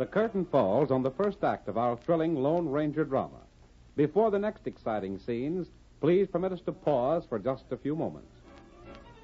the curtain falls on the first act of our thrilling Lone Ranger drama. Before the next exciting scenes, please permit us to pause for just a few moments.